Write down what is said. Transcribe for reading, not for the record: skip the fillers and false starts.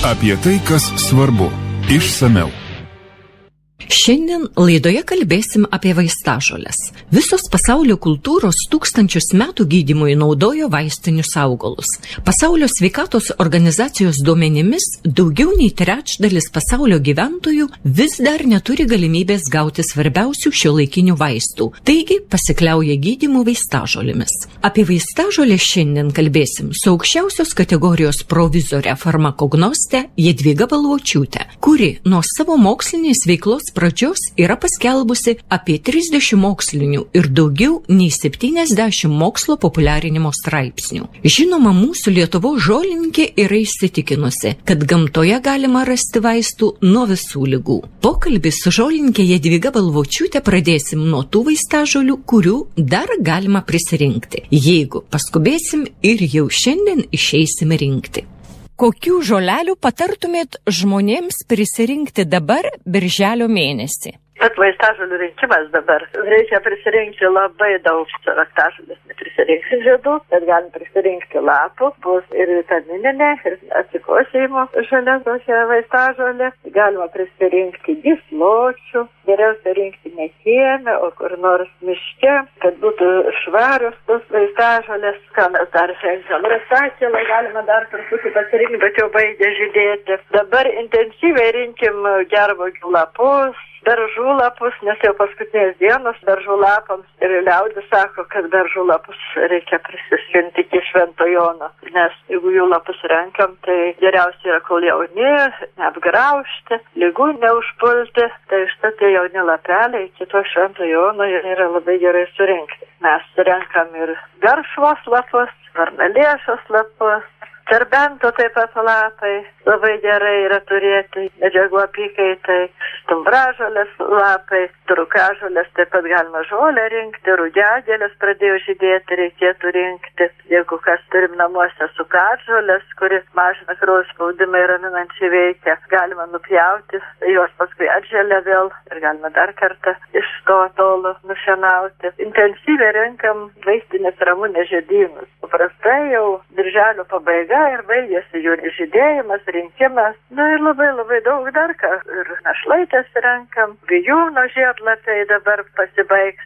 Apie tai, kas svarbu. Išsamiau. Šiandien laidoje kalbėsim apie vaistažoles. Visos pasaulio kultūros tūkstančius metų gydymui naudojo vaistinius augalus. Pasaulio sveikatos organizacijos duomenimis daugiau nei trečdalis pasaulio gyventojų vis dar neturi galimybės gauti svarbiausių šiuolaikinių vaistų, taigi pasikliauja gydymu vaistažolėmis. Apie vaistažolės šiandien kalbėsim su aukščiausios kategorijos provizore farmakognostė Jadvyga Balvočiūtė, kuri nuo savo mokslinės veiklos pradžios yra paskelbusi apie 30 mokslinių ir daugiau nei 70 mokslo populiarinimo straipsnių. Žinoma, mūsų Lietuvos žolininkė yra įsitikinusi, kad gamtoje galima rasti vaistų nuo visų ligų. Pokalbį su žolininkė Jadvyga Balvočiūtė pradėsim nuo tų vaistažolių, kurių dar galima prisirinkti, jeigu paskubėsim ir jau šiandien išeisim rinkti. Kokių žolelių patartumėt žmonėms prisirinkti dabar birželio mėnesį? Bet vaistažolių rinkimas dabar. Reikia prisirinkti labai daug raktažolės. Neprisirinkti žiedų, bet galim prisirinkti lapų. Bus ir vitamininė, ir atsikosėjimo žolė, tokia vaistažolė. Galima prisirinkti gysločių. Geriausia rinkti ne kieme, o kur nors miške, kad būtų švarios tos vaistažolės. Ką mes dar renkam? Rasakėlą galima dar truputį pasirinkti, bet jau baigė žydėti. Dabar intensyviai rinkim gervuogių lapus, beržų lapus, nes jau paskutinės dienos beržų lapams ir liaudis sako, kad beržų lapus reikia prisiskinti iki Švento Jono, nes jeigu jų lapus renkam, tai geriausia yra kol jauni, neapgraužti, ligų neužpulti, tai štai tie jauni lapeliai iki to Švento Jono yra labai gerai surinkti. Mes renkam ir garšvos lapus, varnalėšos lapus, serbento taip pat lapai, labai gerai yra turėti medžiagų apykaitai, stumbražolės lapai, trukažolės, taip pat galima žolę rinkti, rugiagėlės pradėjo žydėti, reikėtų rinkti. Jeigu kas turim namuose sukatžolės, kuris mažina kraujo spaudimą ir raminančiai veikia, galima nupjauti, juos paskui atželia vėl ir galima dar kartą iš to tolo nušienauti. Intensyviai renkam vaistinės ramunės žiedynus. Paprastai jau birželio pabaiga ir baigėsi jų žydėjimas, rinkimas. Ir labai daug dar ką. Ir našlaitės renkam, vijūno žiedlapiai dabar pasibaigs